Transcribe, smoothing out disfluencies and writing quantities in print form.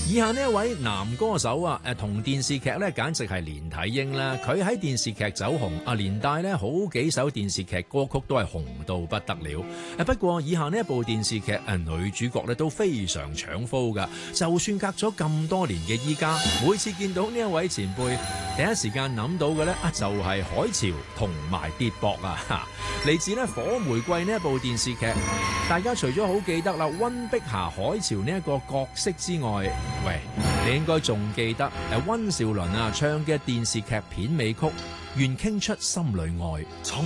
以下呢一位男歌手啊，同電視劇咧簡直係連體嬰啦！佢喺電視劇走紅啊，連帶咧好幾首電視劇歌曲都係紅到不得了。不過以下呢一部電視劇女主角咧都非常搶風㗎，就算隔咗咁多年嘅依家，每次見到呢一位前輩，第一時間諗到嘅咧就係海潮同埋跌膊啊！嚟自咧《火玫瑰》呢一部電視劇，大家除咗好記得啦溫碧霞、海潮呢一個角色之外，喂，你應該仲記得溫兆倫唱嘅電視劇片尾曲《願傾出心裏愛》。